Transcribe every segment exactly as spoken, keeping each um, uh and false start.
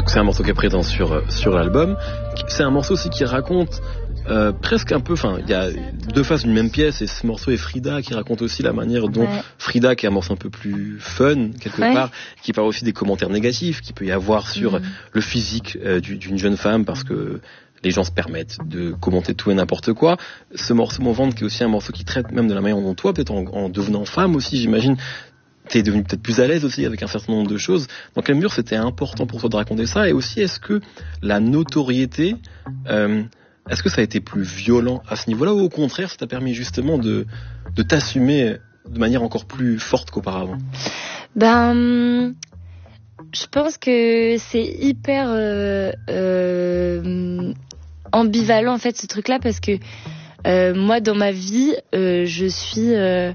c'est un morceau qui est présent sur, sur l'album. C'est un morceau aussi qui raconte euh, presque un peu, enfin, il y a deux faces d'une même pièce, et ce morceau est Frida qui raconte aussi la manière dont ouais. Frida, qui est un morceau un peu plus fun, quelque ouais. part, qui parle aussi des commentaires négatifs qu'il peut y avoir sur mmh. le physique euh, d'une jeune femme, parce que les gens se permettent de commenter tout et n'importe quoi. Ce morceau Mon ventre, qui est aussi un morceau qui traite même de la manière dont toi, peut-être en, en devenant femme aussi, j'imagine, t'es devenu peut-être plus à l'aise aussi avec un certain nombre de choses. Dans quelle mesure c'était important pour toi de raconter ça? Et aussi, est-ce que la notoriété, euh, est-ce que ça a été plus violent à ce niveau-là, ou au contraire, ça t'a permis justement de, de t'assumer de manière encore plus forte qu'auparavant? Ben, je pense que c'est hyper euh, euh, ambivalent en fait ce truc-là, parce que euh, moi dans ma vie, euh, je suis euh,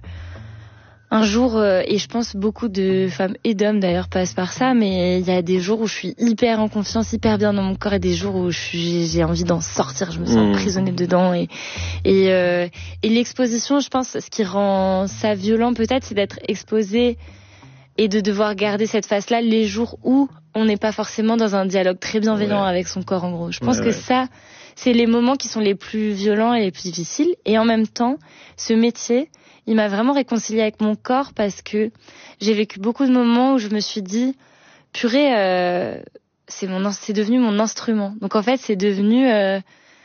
un jour, euh, et je pense beaucoup de femmes et d'hommes d'ailleurs passent par ça, mais il y a des jours où je suis hyper en confiance, hyper bien dans mon corps, et des jours où je suis, j'ai envie d'en sortir, je me sens mmh. emprisonnée dedans. Et, et, euh, et l'exposition, je pense, ce qui rend ça violent peut-être, c'est d'être exposé et de devoir garder cette face-là les jours où on n'est pas forcément dans un dialogue très bienveillant ouais. avec son corps, en gros. Je pense ouais, que ouais. ça, c'est les moments qui sont les plus violents et les plus difficiles. Et en même temps, ce métier, il m'a vraiment réconciliée avec mon corps, parce que j'ai vécu beaucoup de moments où je me suis dit, purée, euh, c'est mon, c'est devenu mon instrument. Donc en fait, c'est devenu euh,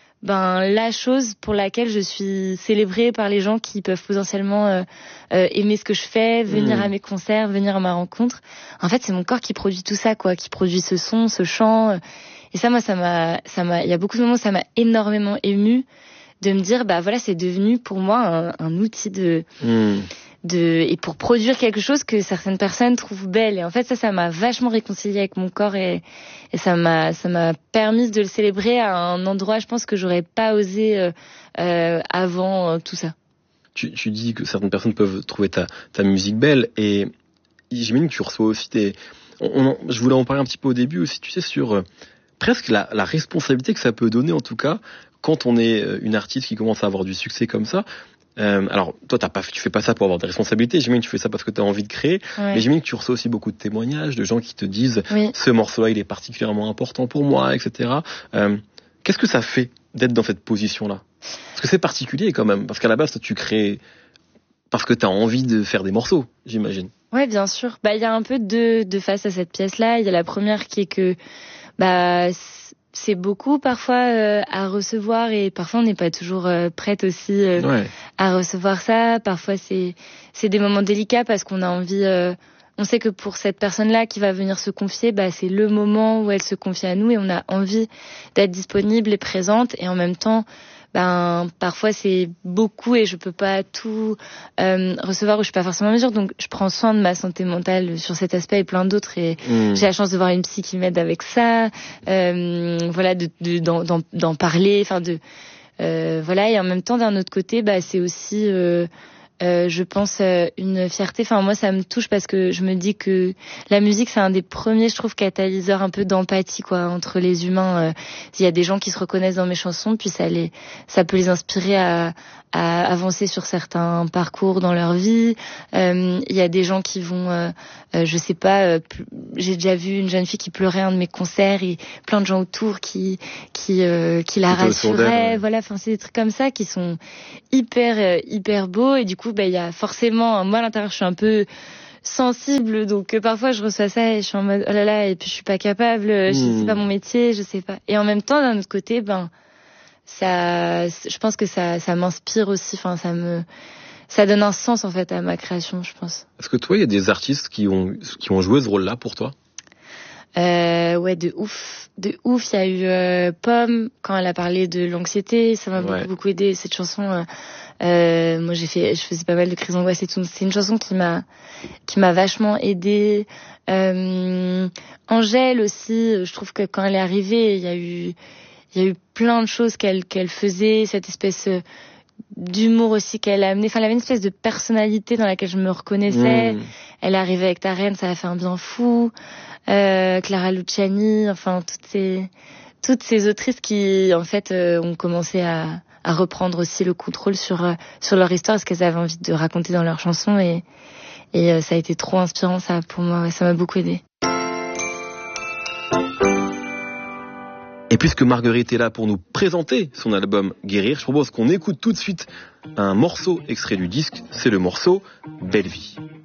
ben la chose pour laquelle je suis célébrée par les gens qui peuvent potentiellement euh, euh, aimer ce que je fais, venir mmh. à mes concerts, venir à ma rencontre. En fait, c'est mon corps qui produit tout ça, quoi, qui produit ce son, ce chant. Et ça, moi, ça m'a, ça m'a, il y a beaucoup de moments où ça m'a énormément émue, de me dire, bah voilà, c'est devenu pour moi un, un outil de, mmh. de, et pour produire quelque chose que certaines personnes trouvent belle. Et en fait, ça, ça m'a vachement réconciliée avec mon corps, et, et ça m'a, ça m'a permis de le célébrer à un endroit, je pense, que j'aurais pas osé euh, euh, avant euh, tout ça. Tu, tu dis que certaines personnes peuvent trouver ta, ta musique belle, et j'imagine que tu reçois aussi des, on, on, je voulais en parler un petit peu au début aussi, tu sais, sur euh, presque la, la responsabilité que ça peut donner, en tout cas, quand on est une artiste qui commence à avoir du succès comme ça. Euh, alors, toi, t'as pas, tu fais pas ça pour avoir des responsabilités. J'imagine que tu fais ça parce que t'as envie de créer. Ouais. Mais j'imagine que tu reçois aussi beaucoup de témoignages de gens qui te disent oui. ce morceau-là, il est particulièrement important pour moi, et cetera. Euh, qu'est-ce que ça fait d'être dans cette position-là? Parce que c'est particulier quand même. Parce qu'à la base, toi, tu crées parce que t'as envie de faire des morceaux, j'imagine. Ouais, bien sûr. Bah, il y a un peu deux, deux faces à cette pièce-là. Il y a la première qui est que, bah, c'est beaucoup parfois euh, à recevoir, et parfois on n'est pas toujours euh, prête aussi euh, ouais. à recevoir ça. Parfois c'est c'est des moments délicats, parce qu'on a envie, euh, on sait que pour cette personne-là qui va venir se confier, bah c'est le moment où elle se confie à nous, et on a envie d'être disponible et présente. Et en même temps, ben parfois c'est beaucoup et je peux pas tout euh, recevoir, ou je suis pas forcément en mesure, donc je prends soin de ma santé mentale sur cet aspect et plein d'autres, et mmh. j'ai la chance de voir une psy qui m'aide avec ça, euh, voilà, de, de d'en, d'en, d'en parler, enfin de euh, voilà. Et en même temps, d'un autre côté, bah c'est aussi euh, Euh, je pense euh, une fierté. Enfin, moi, ça me touche, parce que je me dis que la musique, c'est un des premiers, je trouve, catalyseurs un peu d'empathie, quoi, entre les humains. Euh, il y a des gens qui se reconnaissent dans mes chansons, puis ça les, ça peut les inspirer à, à avancer sur certains parcours dans leur vie. Euh, il y a des gens qui vont, euh, euh, je sais pas, euh, pl- j'ai déjà vu une jeune fille qui pleurait à un de mes concerts, et plein de gens autour qui, qui, euh, qui la rassuraient. Ouais. Voilà, enfin, c'est des trucs comme ça qui sont hyper, euh, hyper beaux, et du coup, ben, il y a forcément, moi à l'intérieur je suis un peu sensible, donc euh, parfois je reçois ça et je suis en mode oh là là, et puis je suis pas capable, mmh. je sais pas mon métier, je sais pas. Et en même temps, d'un autre côté, ben ça, je pense que ça, ça m'inspire aussi, enfin ça me, ça donne un sens en fait à ma création, je pense. Est-ce que toi, il y a des artistes qui ont, qui ont joué ce rôle-là pour toi? Euh, ouais, de ouf, de ouf. Il y a eu euh, Pomme, quand elle a parlé de l'anxiété, ça m'a ouais. beaucoup beaucoup aidé cette chanson. Euh, euh, moi, j'ai fait, je faisais pas mal de crises d'angoisse et tout. C'est une chanson qui m'a, qui m'a vachement aidée. Euh, Angèle aussi. Je trouve que quand elle est arrivée, il y a eu, il y a eu plein de choses qu'elle qu'elle faisait. Cette espèce d'humour aussi qu'elle a amené. Enfin, elle avait une espèce de personnalité dans laquelle je me reconnaissais. Mmh. Elle est arrivée avec Ta Reine, ça a fait un bien fou. Euh, Clara Luciani, enfin toutes ces toutes ces autrices qui en fait euh, ont commencé à à reprendre aussi le contrôle sur euh, sur leur histoire, ce qu'elles avaient envie de raconter dans leurs chansons, et et euh, ça a été trop inspirant, ça, pour moi. Ouais, ça m'a beaucoup aidé. puisque Marguerite est là pour nous présenter son album Guérir, je propose qu'on écoute tout de suite un morceau extrait du disque, c'est le morceau Belle Vie.